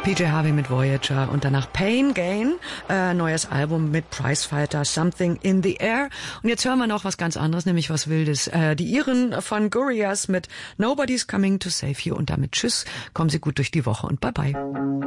PJ Harvey mit Voyager und danach Pain Gain, neues Album mit Prizefighter, Something in the Air. Und jetzt hören wir noch was ganz anderes, nämlich was Wildes. Die Iren von Gorillaz mit Nobody's Coming to Save You und damit tschüss, kommen Sie gut durch die Woche und bye bye.